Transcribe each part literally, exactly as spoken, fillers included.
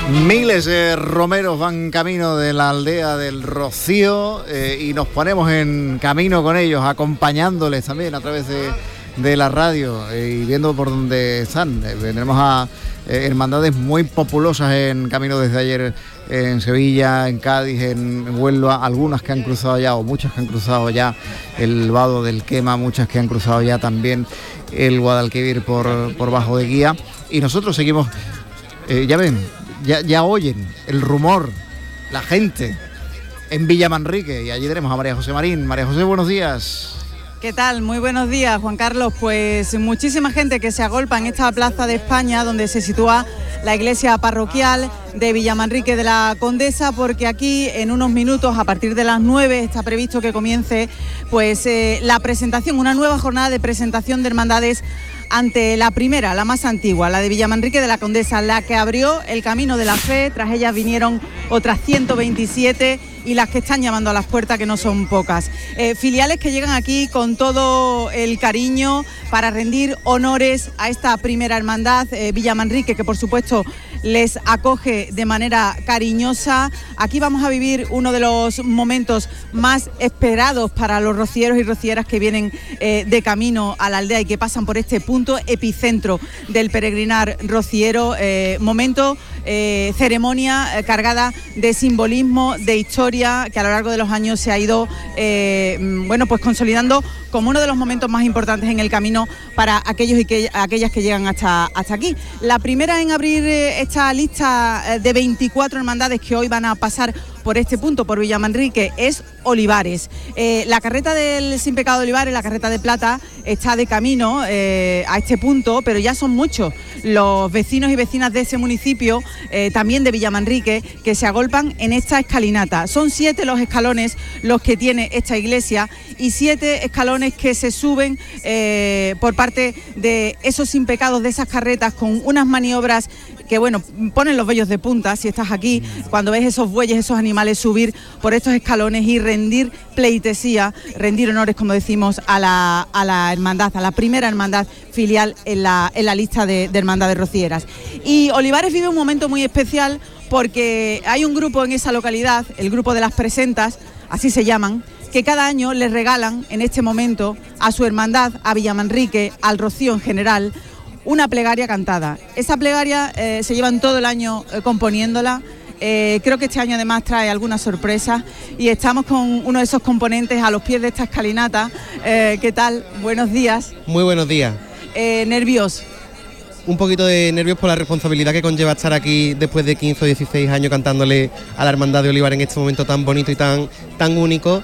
Miles de romeros van camino de la aldea del Rocío eh, y nos ponemos en camino con ellos, acompañándoles también a través de, de la radio eh, y viendo por dónde están. Eh, vendremos a eh, hermandades muy populosas en camino desde ayer en Sevilla, en Cádiz, en Huelva, algunas que han cruzado ya o muchas que han cruzado ya el vado del Quema, muchas que han cruzado ya también el Guadalquivir por, por bajo de Guía, y nosotros seguimos, eh, ya ven, Ya, ya oyen el rumor, la gente en Villamanrique, y allí tenemos a María José Marín. María José, buenos días. ¿Qué tal? Muy buenos días, Juan Carlos. Pues muchísima gente que se agolpa en esta plaza de España, donde se sitúa la iglesia parroquial de Villamanrique de la Condesa, porque aquí en unos minutos, a partir de las nueve, está previsto que comience pues eh, la presentación, una nueva jornada de presentación de hermandades ante la primera, la más antigua, la de Villamanrique de la Condesa, la que abrió el camino de la fe. Tras ellas vinieron otras ciento veintisiete y las que están llamando a las puertas, que no son pocas. Eh, filiales que llegan aquí con todo el cariño para rendir honores a esta primera hermandad, eh, Villamanrique, que por supuesto les acoge de manera cariñosa. Aquí vamos a vivir uno de los momentos más esperados para los rocieros y rocieras que vienen eh, de camino a la aldea y que pasan por este punto epicentro del peregrinar rociero. Eh, momento, eh, ceremonia eh, cargada de simbolismo, de historia, que a lo largo de los años se ha ido eh, bueno, pues consolidando como uno de los momentos más importantes en el camino para aquellos y que, aquellas que llegan hasta, hasta aquí. La primera en abrir eh, esta lista de veinticuatro hermandades que hoy van a pasar por este punto, por Villamanrique, es Olivares. Eh, la carreta del Sin Pecado de Olivares, la carreta de plata, está de camino eh, a este punto, pero ya son muchos los vecinos y vecinas de ese municipio, eh, también de Villamanrique, que se agolpan en esta escalinata. Son siete los escalones los que tiene esta iglesia y siete escalones que se suben eh, por parte de esos sin pecados, de esas carretas, con unas maniobras que, bueno, ponen los vellos de punta si estás aquí, cuando ves esos bueyes, esos animales subir por estos escalones y rendir pleitesía, rendir honores, como decimos, a la, a la hermandad, a la primera hermandad filial en la, en la lista de, de hermandades rocieras. Y Olivares vive un momento muy especial porque hay un grupo en esa localidad, el grupo de las presentas, así se llaman, que cada año les regalan en este momento a su hermandad, a Villamanrique, al Rocío en general, una plegaria cantada. Esa plegaria eh, se llevan todo el año eh, componiéndola. Eh, creo que este año además trae algunas sorpresas y estamos con uno de esos componentes a los pies de esta escalinata. Eh, ¿Qué tal? Buenos días. Muy buenos días. Eh, ¿Nervios? Un poquito de nervios por la responsabilidad que conlleva estar aquí después de quince o dieciséis años cantándole a la Hermandad de Olivares en este momento tan bonito y tan, tan único.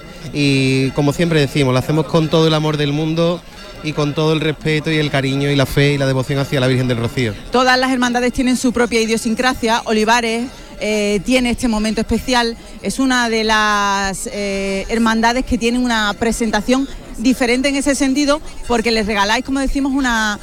Y como siempre decimos, lo hacemos con todo el amor del mundo y con todo el respeto y el cariño y la fe y la devoción hacia la Virgen del Rocío. Todas las hermandades tienen su propia idiosincrasia. Olivares eh, tiene este momento especial, es una de las eh, hermandades que tienen una presentación diferente en ese sentido, porque les regaláis, como decimos, una,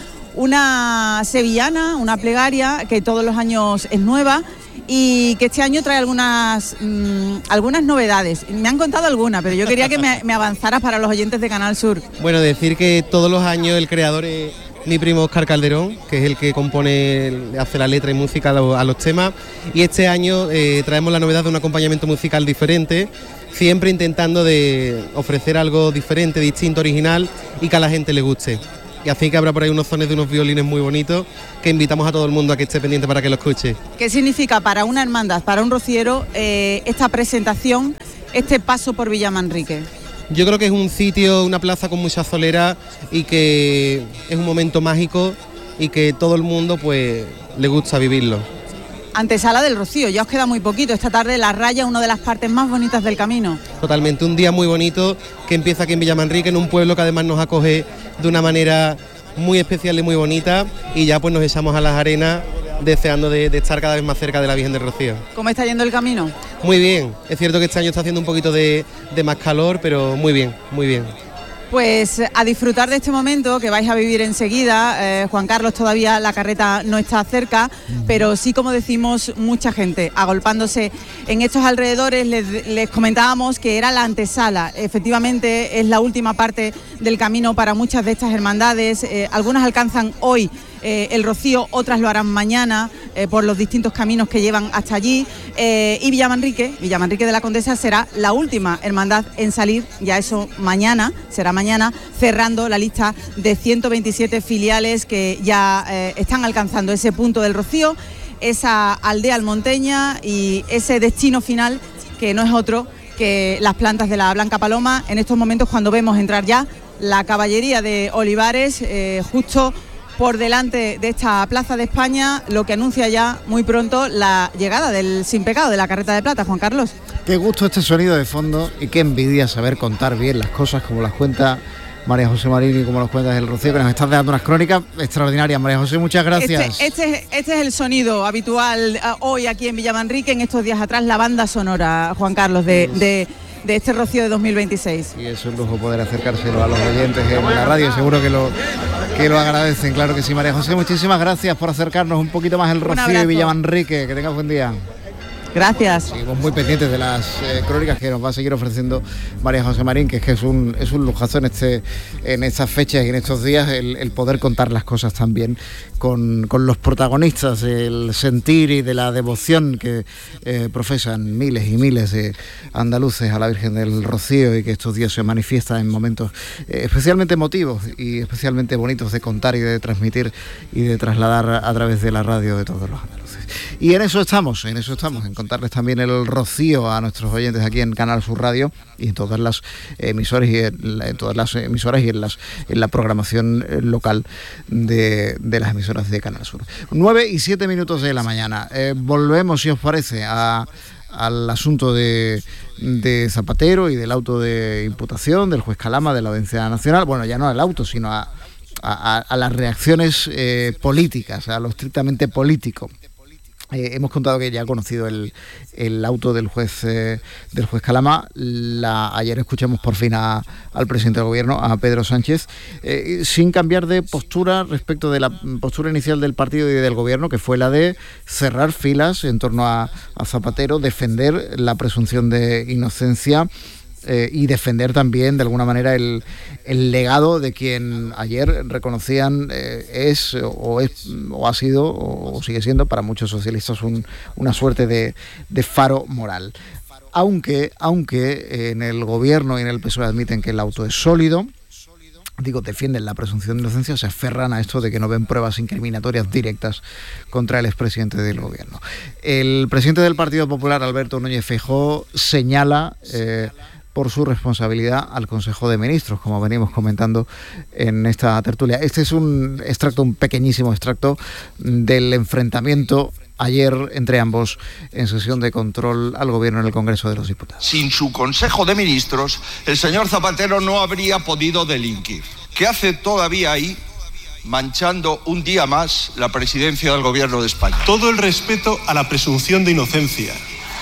una sevillana, una plegaria que todos los años es nueva y que este año trae algunas mmm, algunas novedades. Me han contado algunas, pero yo quería que me, me avanzaras para los oyentes de Canal Sur. Bueno, decir que todos los años el creador es mi primo Óscar Calderón, que es el que compone, hace la letra y música a los, a los temas, y este año eh, traemos la novedad de un acompañamiento musical diferente, siempre intentando de ofrecer algo diferente, distinto, original y que a la gente le guste. Y así que habrá por ahí unos sones de unos violines muy bonitos que invitamos a todo el mundo a que esté pendiente para que lo escuche. ¿Qué significa para una hermandad, para un rociero, eh, esta presentación, este paso por Villamanrique? Yo creo que es un sitio, una plaza con mucha solera y que es un momento mágico y que todo el mundo pues le gusta vivirlo. Antesala del Rocío, ya os queda muy poquito. Esta tarde la raya, una de las partes más bonitas del camino. Totalmente, un día muy bonito que empieza aquí en Villamanrique, en un pueblo que además nos acoge de una manera muy especial y muy bonita, y ya pues nos echamos a las arenas deseando de, de estar cada vez más cerca de la Virgen del Rocío. ¿Cómo está yendo el camino? Muy bien, es cierto que este año está haciendo un poquito de, de más calor, pero muy bien, muy bien. Pues a disfrutar de este momento que vais a vivir enseguida. eh, Juan Carlos, todavía la carreta no está cerca, pero sí, como decimos, mucha gente agolpándose en estos alrededores. Les, les comentábamos que era la antesala, efectivamente es la última parte del camino para muchas de estas hermandades. eh, algunas alcanzan hoy Eh, el Rocío, otras lo harán mañana, eh, por los distintos caminos que llevan hasta allí. Eh, y Villamanrique, Villamanrique de la Condesa será la última hermandad en salir, ya eso mañana, será mañana, cerrando la lista de ciento veintisiete filiales que ya eh, están alcanzando ese punto del Rocío, esa aldea almonteña y ese destino final que no es otro que las plantas de la Blanca Paloma. En estos momentos, cuando vemos entrar ya la caballería de Olivares, eh, justo por delante de esta Plaza de España, lo que anuncia ya muy pronto la llegada del Sin Pecado, de la Carreta de Plata. Juan Carlos. Qué gusto este sonido de fondo y qué envidia saber contar bien las cosas como las cuenta María José Marín y como nos cuentas el Rocío, que nos estás dando unas crónicas extraordinarias. María José, muchas gracias. Este, este, este es el sonido habitual uh, hoy aquí en Villamanrique, en estos días atrás, la banda sonora, Juan Carlos, de... de de este Rocío de dos mil veintiséis. Y es un lujo poder acercárselo a los oyentes en la radio, seguro que lo que lo agradecen, claro que sí. María José, muchísimas gracias por acercarnos un poquito más el Rocío y Villamanrique, que tengas buen día. Gracias. Seguimos muy pendientes de las eh, crónicas que nos va a seguir ofreciendo María José Marín, que es que es un es un lujazo en este en estas fechas y en estos días el, el poder contar las cosas también con, con los protagonistas, el sentir y de la devoción que eh, profesan miles y miles de andaluces a la Virgen del Rocío, y que estos días se manifiesta en momentos eh, especialmente emotivos y especialmente bonitos de contar y de transmitir y de trasladar a través de la radio de todos los andaluces. Y en eso estamos, en eso estamos, en contarles también el Rocío a nuestros oyentes aquí en Canal Sur Radio y en todas las emisoras y en, en todas las emisoras y en las en la programación local de, de las emisoras de Canal Sur. nueve y siete minutos de la mañana. Eh, volvemos, si os parece, a al asunto de, de Zapatero y del auto de imputación del juez Calama de la Audiencia Nacional. Bueno, ya no al auto, sino a, a, a las reacciones eh, políticas, a lo estrictamente político. Eh, hemos contado que ya ha conocido el, el auto del juez eh, del juez Calama. La, ayer escuchamos por fin a, al presidente del gobierno, a Pedro Sánchez, eh, sin cambiar de postura respecto de la postura inicial del partido y del gobierno, que fue la de cerrar filas en torno a, a Zapatero, defender la presunción de inocencia. Eh, y defender también de alguna manera el, el legado de quien ayer reconocían eh, es o es o ha sido o sigue siendo para muchos socialistas un, una suerte de, de faro moral. Aunque, aunque en el gobierno y en el P S O E admiten que el auto es sólido, digo, defienden la presunción de inocencia, se aferran a esto de que no ven pruebas incriminatorias directas contra el expresidente del gobierno. El presidente del Partido Popular, Alberto Núñez Feijóo, señala eh, por su responsabilidad al Consejo de Ministros, como venimos comentando en esta tertulia. Este es un extracto, un pequeñísimo extracto del enfrentamiento ayer entre ambos en sesión de control al gobierno en el Congreso de los Diputados. Sin su Consejo de Ministros, el señor Zapatero no habría podido delinquir. ¿Qué hace todavía ahí, manchando un día más la presidencia del gobierno de España? Todo el respeto a la presunción de inocencia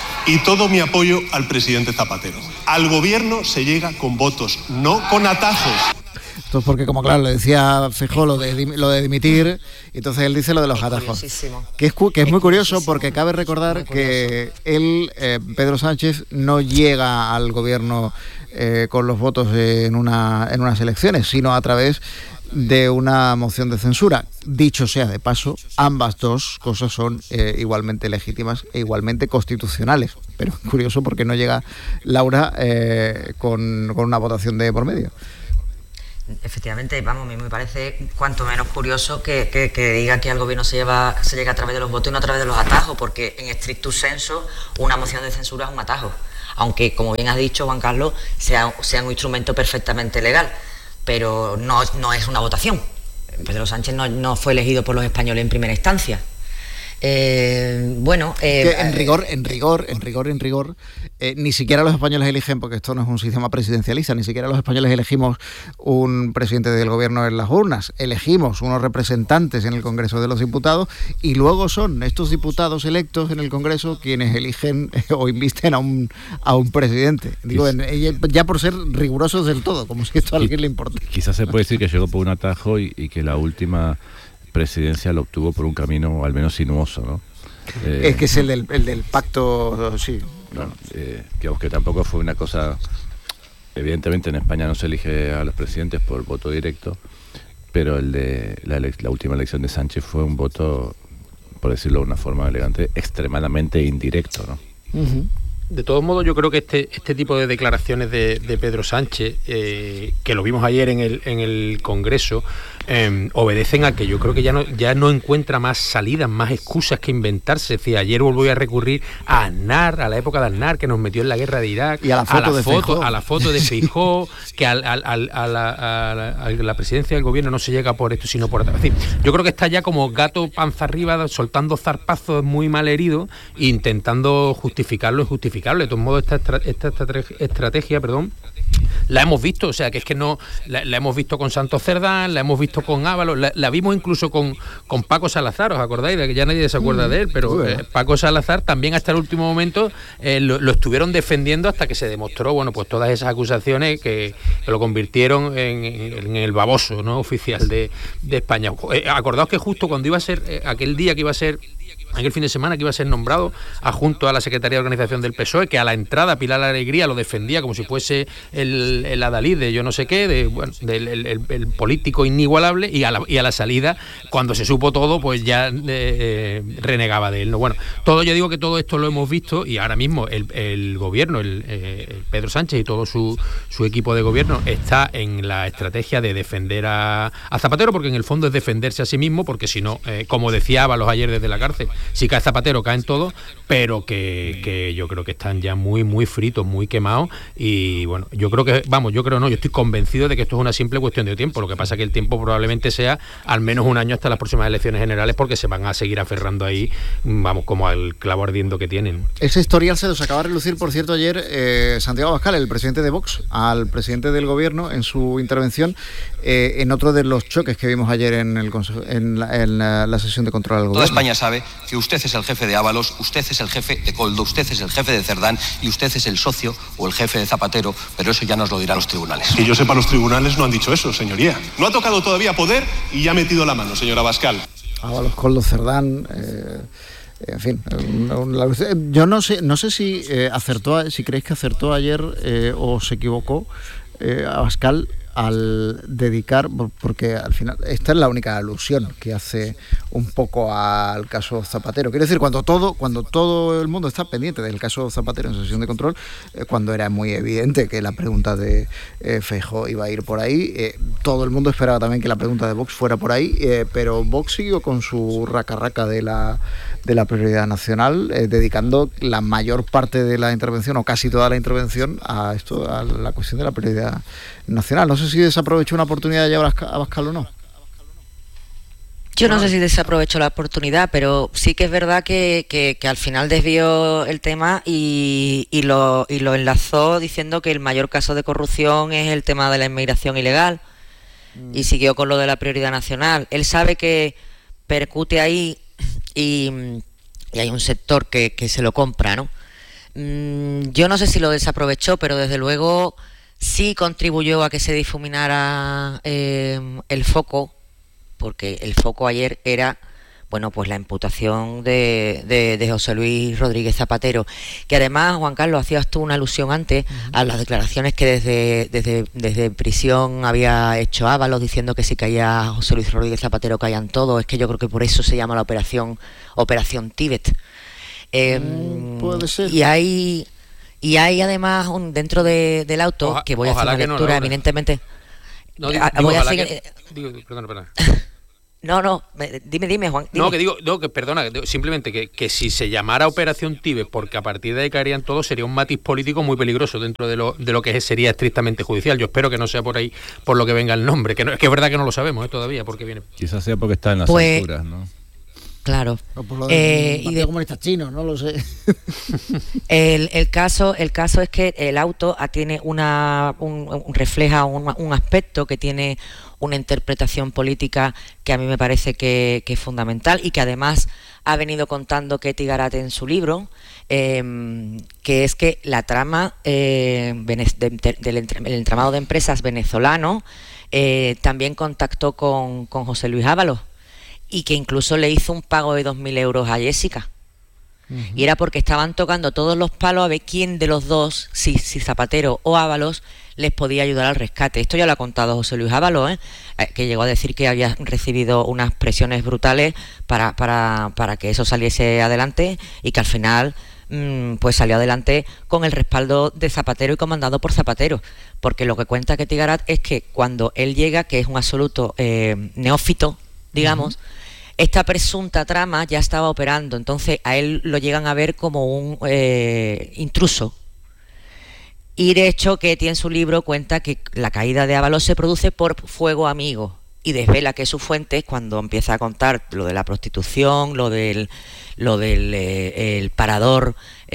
y todo mi apoyo al presidente Zapatero. Al gobierno se llega con votos, no con atajos. Esto es porque, como claro, le decía Feijóo lo de, lo de dimitir, y entonces él dice lo de los atajos. Que es, que es muy curioso, porque cabe recordar que él, eh, Pedro Sánchez, no llega al gobierno eh, con los votos en, una, en unas elecciones, sino a través de una moción de censura. Dicho sea de paso, ambas dos cosas son eh, igualmente legítimas e igualmente constitucionales. Pero es curioso porque no llega Laura eh, con, con una votación de por medio. Efectivamente, vamos, a mí me parece cuanto menos curioso que, que, que diga que al gobierno se lleva se llega a través de los votos y no a través de los atajos, porque en estricto senso una moción de censura es un atajo, aunque, como bien has dicho, Juan Carlos, sea, sea un instrumento perfectamente legal, pero no, no es una votación. Pedro Sánchez no, no fue elegido por los españoles en primera instancia. Eh, bueno, eh, que en rigor, en rigor, en rigor, en rigor, eh, ni siquiera los españoles eligen, porque esto no es un sistema presidencialista, ni siquiera los españoles elegimos un presidente del gobierno en las urnas, elegimos unos representantes en el Congreso de los Diputados y luego son estos diputados electos en el Congreso quienes eligen eh, o invisten a un a un presidente. Digo, en, ya por ser rigurosos del todo, como si esto a alguien le importa. Quizás se puede decir que llegó por un atajo y, y que la última presidencia lo obtuvo por un camino al menos sinuoso, ¿no? Eh, es que es el del, el del pacto, sí. Claro, eh, que aunque tampoco fue una cosa, evidentemente en España no se elige a los presidentes por voto directo, pero el de la, la última elección de Sánchez fue un voto por decirlo de una forma elegante, extremadamente indirecto, ¿no? Uh-huh. De todos modos, yo creo que este este tipo de declaraciones de, de Pedro Sánchez, eh, que lo vimos ayer en el en el Congreso, eh, obedecen a que yo creo que ya no ya no encuentra más salidas, más excusas que inventarse. Es decir, ayer volvió a recurrir a Aznar, a la época de Aznar, que nos metió en la guerra de Irak, y a la foto a la de foto, Feijóo. a la foto de Feijóo, que al, al, al, a, la, a, la, a la presidencia del gobierno no se llega por esto, sino por otra. Es decir, yo creo que está ya como gato panza arriba, soltando zarpazos muy mal heridos, intentando justificar lo injustificable. De todos modos, esta, esta, esta estrategia, perdón, la hemos visto, o sea, que es que no, la, la hemos visto con Santos Cerdán, la hemos visto con Ábalos, la, la vimos incluso con, con Paco Salazar, ¿os acordáis? De que ya nadie se acuerda de él, pero eh, Paco Salazar también hasta el último momento eh, lo, lo estuvieron defendiendo hasta que se demostró, bueno, pues todas esas acusaciones que, que lo convirtieron en, en, en el baboso, ¿no?, oficial de, de España. Eh, acordaos que justo cuando iba a ser, eh, aquel día que iba a ser aquel fin de semana que iba a ser nombrado adjunto a la Secretaría de Organización del P S O E, que a la entrada Pilar Alegría lo defendía como si fuese el, el adalid de yo no sé qué, de, bueno, del el, el, el político inigualable, y a, la, y a la salida, cuando se supo todo, pues ya eh, renegaba de él, ¿no? Bueno, todo, yo digo que todo esto lo hemos visto, y ahora mismo el, el gobierno, el, eh, el Pedro Sánchez y todo su, su equipo de gobierno está en la estrategia de defender a, a Zapatero, porque en el fondo es defenderse a sí mismo, porque si no, eh, como decía Ábalos ayer desde la cárcel, si cae Zapatero caen todos, pero que, que yo creo que están ya muy muy fritos, muy quemados, y bueno, yo creo que, vamos, yo creo no, yo estoy convencido de que esto es una simple cuestión de tiempo. Lo que pasa es que el tiempo probablemente sea al menos un año hasta las próximas elecciones generales, porque se van a seguir aferrando ahí, vamos, como al clavo ardiendo que tienen. Ese historial se los acaba de relucir, por cierto, ayer eh, Santiago Abascal, el presidente de Vox, al presidente del gobierno en su intervención, eh, en otro de los choques que vimos ayer en, el consejo, en, la, en la, la sesión de control al gobierno. Toda España sabe que usted es el jefe de Ábalos, usted es el jefe de Coldo, usted es el jefe de Cerdán y usted es el socio o el jefe de Zapatero, pero eso ya nos lo dirán los tribunales. Que yo sepa, los tribunales no han dicho eso, señoría. No ha tocado todavía poder y ya ha metido la mano, señor Abascal. Ábalos, Coldo, Cerdán, eh, en fin, yo no sé, no sé si eh, acertó, si creéis que acertó ayer eh, o se equivocó eh, Abascal al dedicar, porque al final esta es la única alusión que hace un poco al caso Zapatero. Quiero decir, cuando todo cuando todo el mundo está pendiente del caso Zapatero en sesión de control, eh, cuando era muy evidente que la pregunta de eh, Feijóo iba a ir por ahí, eh, todo el mundo esperaba también que la pregunta de Vox fuera por ahí, eh, pero Vox siguió con su raca-raca de la, de la prioridad nacional, eh, dedicando la mayor parte de la intervención, o casi toda la intervención, a esto, a la cuestión de la prioridad nacional. No sé si desaprovechó una oportunidad de llevar a Abascal o no. Yo no sé si desaprovechó la oportunidad, pero sí que es verdad que, que, que al final desvió el tema y, y, lo, y lo enlazó diciendo que el mayor caso de corrupción es el tema de la inmigración ilegal, mm. y siguió con lo de la prioridad nacional. Él sabe que percute ahí y, y hay un sector que, que se lo compra, ¿no? Mm, yo no sé si lo desaprovechó, pero desde luego sí contribuyó a que se difuminara eh, el foco, porque el foco ayer era, bueno, pues la imputación de, de, de José Luis Rodríguez Zapatero, que además, Juan Carlos, hacías tú una alusión antes uh-huh. a las declaraciones que desde, desde, desde prisión había hecho Ábalos, diciendo que si caía José Luis Rodríguez Zapatero caían todos. Es que yo creo que por eso se llama la operación Operación Tíbet. Eh, mm, puede ser. Y hay... Y hay además un, dentro de, del auto, Oja, que voy a hacer una lectura no, eminentemente... No, digo, voy a hacer, que, digo, perdona, perdona. No, no, dime, dime, Juan. Dime. No, que digo, no, que perdona, simplemente que, que si se llamara Operación Tíbet, porque a partir de ahí caerían todos, sería un matiz político muy peligroso dentro de lo, de lo que sería estrictamente judicial. Yo espero que no sea por ahí, por lo que venga el nombre, que, no, que es verdad que no lo sabemos ¿eh? todavía, porque viene. Quizás sea porque está en las pues, alturas, ¿no? Claro. O por lo de eh, y de comunistas chinos, no lo sé. el, el caso el caso es que el auto tiene una un, un refleja un, un aspecto que tiene una interpretación política que a mí me parece que, que es fundamental, y que además ha venido contando Ketty Garate en su libro, eh, que es que la trama eh, de, de, del el entramado de empresas venezolano eh, también contactó con, con José Luis Ábalos, y que incluso le hizo un pago de dos mil euros a Jessica. Uh-huh. Y era porque estaban tocando todos los palos a ver quién de los dos, si, si Zapatero o Ábalos, les podía ayudar al rescate. Esto ya lo ha contado José Luis Ábalos, ¿eh? que llegó a decir que había recibido unas presiones brutales para, para, para que eso saliese adelante y que al final mmm, pues salió adelante con el respaldo de Zapatero y comandado por Zapatero. Porque lo que cuenta Ketty Garat es que cuando él llega, que es un absoluto eh, neófito, digamos, uh-huh. esta presunta trama ya estaba operando, entonces a él lo llegan a ver como un eh, intruso. Y de hecho Ketty en su libro cuenta que la caída de Ábalos se produce por fuego amigo y desvela que sus fuentes, cuando empieza a contar lo de la prostitución, lo del lo del eh, el parador,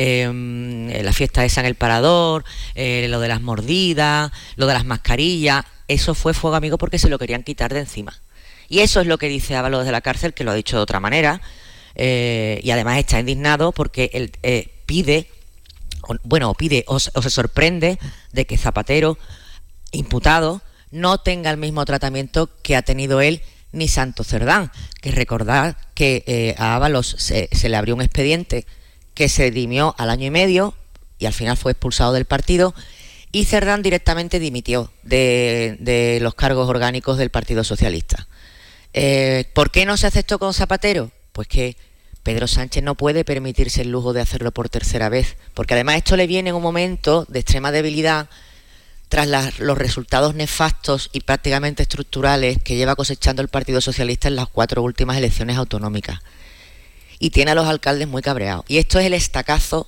eh, la fiesta esa en el parador, eh, lo de las mordidas, lo de las mascarillas, eso fue fuego amigo porque se lo querían quitar de encima. Y eso es lo que dice Ábalos desde la cárcel, que lo ha dicho de otra manera, eh, y además está indignado porque él eh, pide... O, bueno, o pide o, o se sorprende de que Zapatero, imputado, no tenga el mismo tratamiento que ha tenido él ni Santos Cerdán, que recordar que eh, a Ábalos se, se le abrió un expediente que se dirimió al año y medio y al final fue expulsado del partido, y Cerdán directamente dimitió de, de los cargos orgánicos del Partido Socialista. Eh, ¿Por qué no se aceptó con Zapatero? Pues que Pedro Sánchez no puede permitirse el lujo de hacerlo por tercera vez, porque además esto le viene en un momento de extrema debilidad tras las, los resultados nefastos y prácticamente estructurales que lleva cosechando el Partido Socialista en las cuatro últimas elecciones autonómicas. Y tiene a los alcaldes muy cabreados. Y esto es el estacazo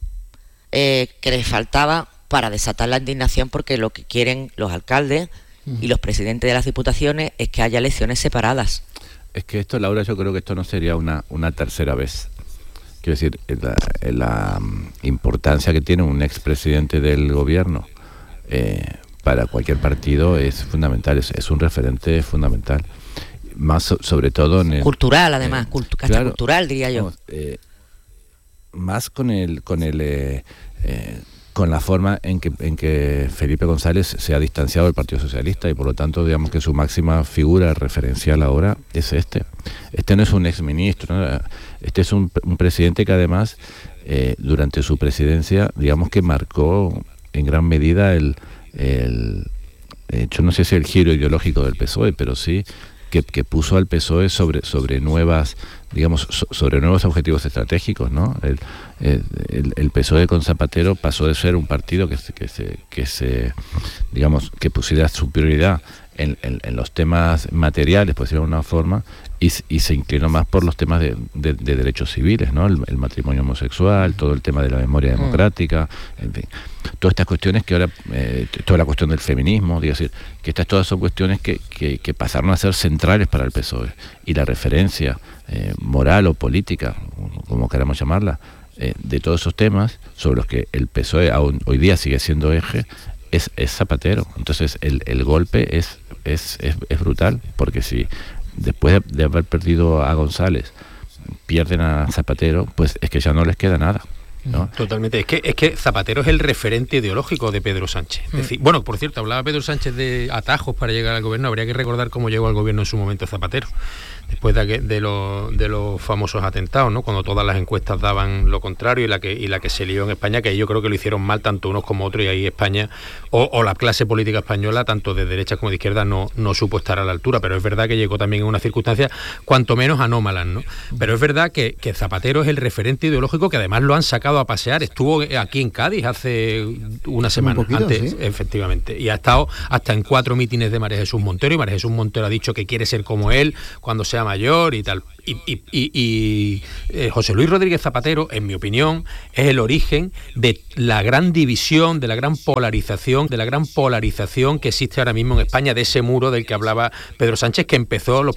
eh, que les faltaba para desatar la indignación, porque lo que quieren los alcaldes uh-huh. y los presidentes de las diputaciones es que haya elecciones separadas. Es que esto, Laura, yo creo que esto no sería una, una tercera vez. Quiero decir, la, la um, importancia que tiene un expresidente del gobierno eh, para cualquier partido es fundamental, es, es un referente fundamental. Más so, sobre todo en el... Cultural, además, eh, cultu- hasta claro, cultural, diría yo. Vamos, eh, más con el... con el eh, eh, con la forma en que, en que Felipe González se ha distanciado del Partido Socialista y por lo tanto digamos que su máxima figura referencial ahora es este. Este no es un exministro, ¿no? Este es un, un presidente que además eh, durante su presidencia digamos que marcó en gran medida el, el eh, yo no sé si el giro ideológico del P S O E, pero sí que, que puso al P S O E sobre, sobre nuevas digamos, so, sobre nuevos objetivos estratégicos, ¿no? El, el, el P S O E con Zapatero pasó de ser un partido que se, que se, que se digamos, que pusiera su prioridad en, en, en los temas materiales, por decirlo de alguna forma, y, y se inclinó más por los temas de, de, de derechos civiles, ¿no? El, el matrimonio homosexual, todo el tema de la memoria democrática, en fin. Todas estas cuestiones que ahora, eh, toda la cuestión del feminismo, digo, decir, que estas todas son cuestiones que, que, que pasaron a ser centrales para el P S O E, y la referencia eh, moral o política, como queramos llamarla, eh, de todos esos temas sobre los que el P S O E aún hoy día sigue siendo eje, es, es Zapatero. Entonces el, el golpe es, es, es, es brutal, porque si después de, de haber perdido a González pierden a Zapatero, pues es que ya no les queda nada, ¿no? Totalmente. Es que es que Zapatero es el referente ideológico de Pedro Sánchez. Es decir, bueno, por cierto, hablaba Pedro Sánchez de atajos para llegar al gobierno. Habría que recordar cómo llegó al gobierno en su momento Zapatero, después de, de, lo, de los famosos atentados, ¿no? Cuando todas las encuestas daban lo contrario y la que y la que se lió en España, que yo creo que lo hicieron mal tanto unos como otros, y ahí España o, o la clase política española, tanto de derecha como de izquierda, no, no supo estar a la altura. Pero es verdad que llegó también en unas circunstancias cuanto menos anómalas, ¿no? Pero es verdad que, que Zapatero es el referente ideológico, que además lo han sacado a pasear. Estuvo aquí en Cádiz hace una semana, un poquito, antes, ¿sí? Efectivamente, y ha estado hasta en cuatro mítines de María Jesús Montero, y María Jesús Montero ha dicho que quiere ser como él cuando sea mayor y tal. Y, y, y, y eh, José Luis Rodríguez Zapatero, en mi opinión, es el origen de la gran división, de la gran polarización, de la gran polarización que existe ahora mismo en España, de ese muro del que hablaba Pedro Sánchez, que empezó los